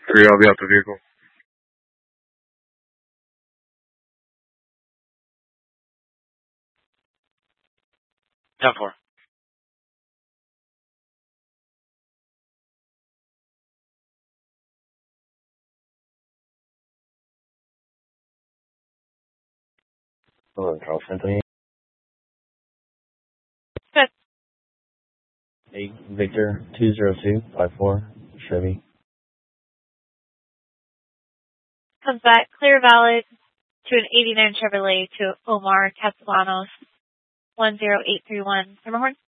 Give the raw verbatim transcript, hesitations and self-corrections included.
three, I'll be out the vehicle. ten four. Hello, Charles Anthony. Good. Hey, Victor, two zero two five four, Chevy. Comes back clear valid to an eighty-nine Chevrolet to Omar Castellanos, one zero eight three one. Hammerhorn?